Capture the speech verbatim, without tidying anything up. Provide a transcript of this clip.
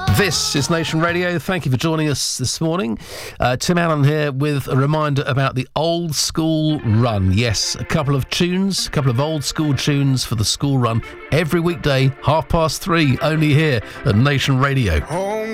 This is Nation Radio. Thank you for joining us this morning. Uh, Tim Allen here with a reminder about the old school run. Yes, a couple of tunes, a couple of old school tunes for the school run every weekday, half past three, only here at Nation Radio. Home